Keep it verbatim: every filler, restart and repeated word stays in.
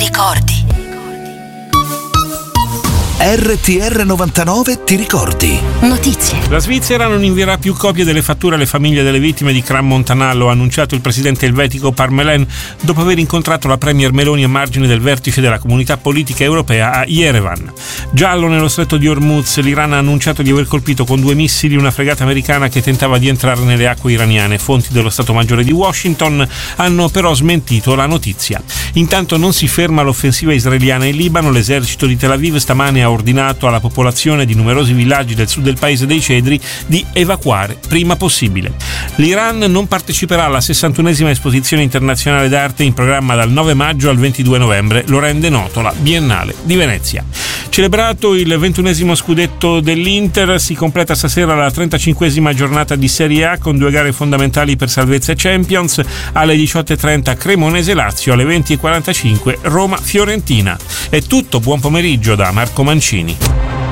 ricordi. R T R novantanove ti ricordi. Notizie. La Svizzera non invierà più copie delle fatture alle famiglie delle vittime di Cram Montanallo, ha annunciato il presidente elvetico Parmelen dopo aver incontrato la premier Meloni a margine del vertice della comunità politica europea a Yerevan. Giallo nello stretto di Hormuz, l'Iran ha annunciato di aver colpito con due missili una fregata americana che tentava di entrare nelle acque iraniane. Fonti dello Stato Maggiore di Washington hanno però smentito la notizia. Intanto non si ferma l'offensiva israeliana in Libano. L'esercito di Tel Aviv stamane ha ordinato alla popolazione di numerosi villaggi del sud del paese dei Cedri di evacuare prima possibile. L'Iran non parteciperà alla sessantunesima esposizione internazionale d'arte in programma dal nove maggio al ventidue novembre, lo rende noto la Biennale di Venezia. Celebrato il ventunesimo scudetto dell'Inter, si completa stasera la trentacinquesima giornata di Serie A con due gare fondamentali per salvezza e Champions. Alle diciotto e trenta Cremonese-Lazio, alle venti e quarantacinque Roma-Fiorentina. È tutto, buon pomeriggio da Marco Mancini.